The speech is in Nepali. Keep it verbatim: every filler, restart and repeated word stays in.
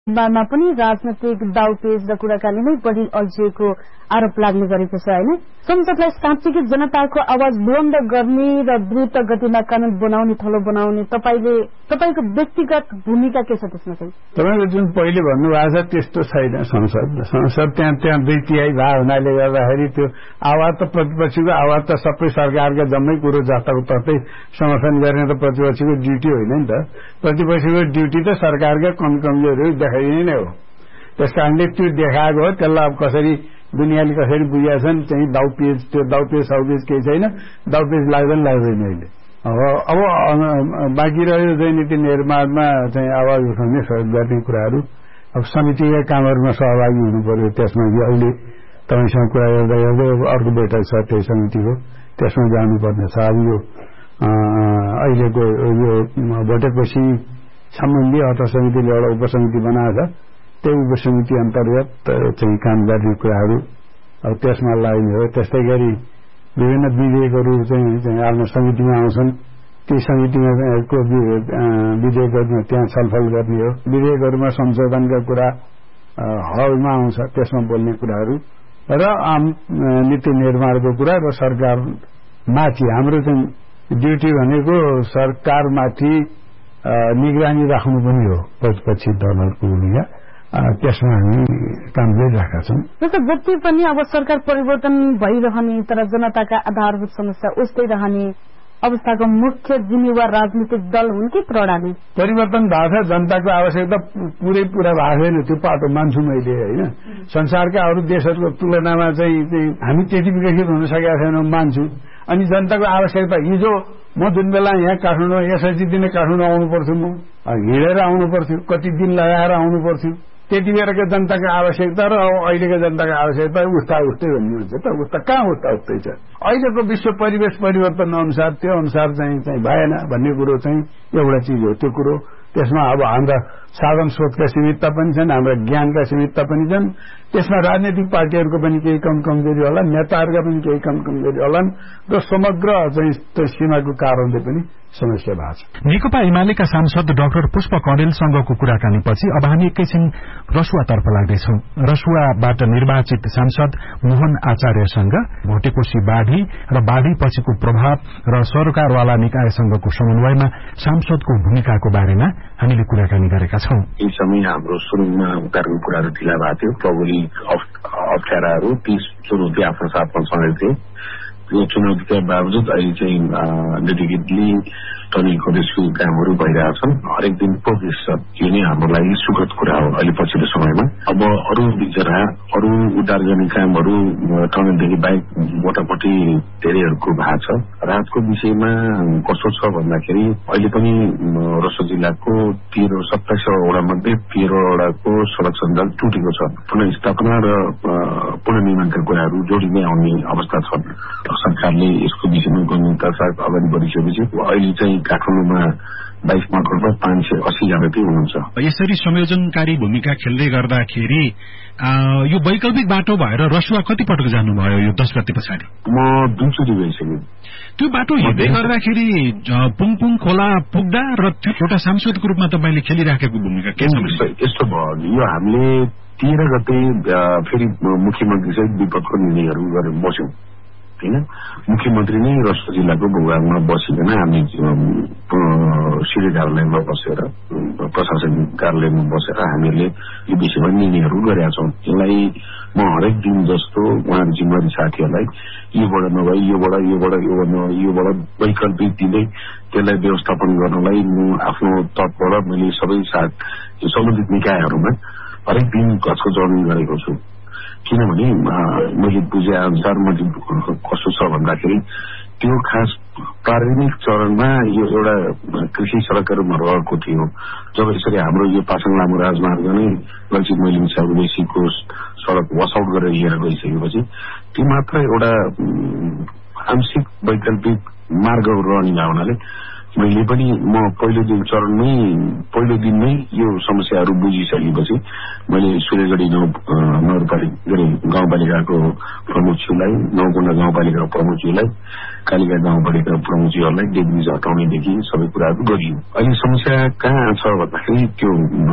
बारमा पनि राजनैतिक दाउपेच र कुराकानी नै बढी अल्झिएको आरोप लाग्ने गरेको छ हैन। संसदलाई साँच्चीकै जनताको आवाज बुलन्द गर्ने र द्रुत गतिमा कानून बनाउने थलो बनाउने तपाईले तपाईको व्यक्तिगत भूमिका के छ त्यसमा चाहिँ? तपाईले जुन पहिले भन्नुभएको छ त्यस्तो छैन संसद संसद त्यहाँ त्यहाँ दुई तिहाई भाग हुनाले गर्दाखेरि त्यो आवाज त प्रतिपक्षीको आवाज त सबै सरकारका जम्मै कुरो जताको ततै समर्थन गर्ने त प्रतिपक्षीको ड्युटी होइन नि त। प्रतिपक्षीको ड्युटी त सरकारका कमी कमजोरीहरू देखाइने नै हो। त्यस कारणले त्यो देखाएको हो। त्यसलाई अब कसरी दुनियाँले कसरी बुझेका छन् चाहिँ दाउपेच त्यो दाउपेच साउपेच केही छैन। दाउपेच लाग्दैन लाग्दैन अहिले। अब अब बाँकी रह्यो चाहिँ नीति निर्माणमा चाहिँ आवाज उठाउने सहयोग गर्ने कुराहरू अब समितिका कामहरूमा सहभागी हुनु पर्यो। त्यसमा अहिले तपाईँसँग कुरा गर्दा गर्दै अर्को बैठक छ त्यही समितिको त्यसमा जानुपर्ने छ। अब यो अहिलेको यो भोटेपछि सम्बन्धी अर्थ समितिले एउटा उपसमिति बनाएको छ। त्यो उपसमिति अन्तर्गत चाहिँ काम गर्ने कुराहरू अब त्यसमा लाग्ने हो। त्यस्तै गरी विभिन्न विधेयकहरू चाहिँ आफ्नो समितिमा आउँछन्। ती समितिमा विधेयकहरूमा त्यहाँ छलफल गर्ने हो। विधेयकहरूमा संशोधनका कुरा हलमा आउँछ त्यसमा बोल्ने कुराहरू र आम नीति निर्माणको कुरा र सरकार माथि हाम्रो चाहिँ ड्युटी भनेको सरकारमाथि निगरानी राख्नु पनि हो। प्रतिपक्षी दलहरूको भूमिका त्यसमा हामी काम गरिरहेका छौँ। जस्तो जति पनि अब सरकार परिवर्तन भइरहने तर जनताका आधारभूत समस्या उस्तै रहने अवस्थाको मुख्य जिम्मेवार राजनीतिक दल हुन् कि प्रणाली? परिवर्तन भएको छ। जनताको आवश्यकता पुरै पूरा भएको छैन त्यो पाटो मान्छु मैले होइन। संसारका अरू देशहरूको तुलनामा चाहिँ हामी त्यति विकसित हुन सकेका छैनौँ मान्छु। अनि जनताको आवश्यकता हिजो म जुन बेला यहाँ काठमाडौँ एसएचजी दिने काठमाडौँ आउनु पर्थ्यो, म हिँडेर आउनु पर्थ्यो, कति दिन लगाएर आउनु पर्थ्यो। त्यति बेलाको जनताको आवश्यकता र अहिलेको जनताको आवश्यकता उस्ता उस्तै भन्ने हुन्छ त। उस्ता कहाँ उस्ता उस्तै छ। अहिलेको विश्व परिवेश परिवर्तन अनुसार त्यो अनुसार चाहिँ चाहिँ भएन भन्ने कुरो चाहिँ एउटा चिज हो। त्यो कुरो त्यसमा अब हाम्रा साधन स्रोतका सीमितता पनि छन्, हाम्रा ज्ञानका सीमितता पनि छन्। त्यसमा राजनैतिक पार्टीहरूको पनि केही कम कमजोरी होला, नेताहरूका पनि केही कम कमजोरी होलान् र समग्र चाहिँ त्यो सीमाको कारणले पनि समस्या भएको छ। नेकपा एमालेका सांसद डाक्टर पुष्प कँडेलसँगको कुराकानीपछि अब हामी एकैछिन रसुवातर्फ लाग्दैछौं। रसुवाबाट निर्वाचित सांसद मोहन आचार्यसँग भोटेकोशी बाढ़ी र बाढ़ी पछिको प्रभाव र सरकारवाला निकायसँगको समन्वयमा सांसदको भूमिकाको बारेमा हामीले कुराकानी गरेका छौं। यी समय हाम्रो सुरुमा उतारको कुराहरू ढिला भएको थियो। भौगोलिक अप्ठ्याराहरू ती चुनौती आफ्नो साथमा सँगै थिए। यो चुनौतीका बावजुद अहिले चाहिँ डेडिकेटली टनिलको रेस्क्यु कामहरू भइरहेछन्। हरेक दिन प्रोग्रेस छ। यो नै हाम्रो लागि सुखद कुरा हो अहिले पछिल्लो समयमा। अब अरू बिचरा अरू उद्धार गर्ने कामहरू टनलदेखि बाहेक मोटामोटी धेरैहरूको भएको छ। राहतको विषयमा कस्तो छ भन्दाखेरि अहिले पनि रसो जिल्लाको तेह्र सत्ताइसवटा मध्ये तेह्रवटाको सड़क सञ्जाल टुटेको छ। पुनर्स्थापना र पुनर्निर्माणका कुराहरू जोडिँदै आउने अवस्था छ। सरकारले यसको विषयमा गम्भीरता साथ अगाडि बढिसकेपछि अहिले चाहिँ काठमाडौँमा बाइस मकरमा पाँच सय अस्सी जना चाहिँ हुनुहुन्छ। यसरी संयोजनकारी भूमिका खेल्दै गर्दाखेरि यो वैकल्पिक बाटो भएर रसुवा कति पटक जानुभयो यो दस गते पछाडि? म दुईचोटि गइसकेँ। त्यो बाटो हिँड्दै गर्दाखेरि पुङपुङ खोला पुग्दा र एउटा सांसदको रूपमा तपाईँले खेलिराखेको भूमिका के छ? यस्तो भयो, यो हामीले तेह्र गते फेरि मुख्यमन्त्री सहित विपदको निर्णयहरू गरेर बस्यौं होइन। मुख्यमन्त्री नै रसुवा जिल्लाको भूभागमा बसिकन हामी सिडी कार्यालयमा बसेर प्रशासनिक कार्यालयमा बसेर हामीहरूले यो विषयमा निर्णयहरू गरेका छौँ। यसलाई म हरेक दिन जस्तो उहाँहरू जिम्मेवारी साथीहरूलाई योबाट नभए योबाट योबाट योबाट नभए योबाट वैकल्पिक दिँदै त्यसलाई व्यवस्थापन गर्नलाई म आफ्नो तर्फबाट मैले सबै साथ सम्बन्धित निकायहरूमा हरेक दिन घचको जर्नी गरेको छु। किनभने मैले बुझे अनुसार मैले कस्तो छ भन्दाखेरि त्यो खास प्रारम्भिक चरणमा यो एउटा कृषि सड़कहरूमा रहेको थियो। जब यसरी हाम्रो यो पासाङ लामो राजमार्ग नै लक्षित मैलिङ साउदेखिको सड़क वासआउट गरेर लिएर गइसकेपछि त्यो मात्र एउटा आंशिक वैकल्पिक मार्गहरू रहने हुनाले मैले पनि म पहिलो दिन चरणमै पहिलो दिनमै यो समस्याहरू बुझिसकेपछि मैले सूर्यगढी नगरपालिका गाउँपालिकाको प्रमुखज्यूलाई, नौकुण्डा गाउँपालिकाको प्रमुखज्यूलाई, कालिका गाउँपालिका प्रमुखज्यूहरूलाई डेब्रिज हटाउनेदेखि सबै कुराहरू गरियो। अहिले समस्या कहाँ छ भन्दाखेरि त्यो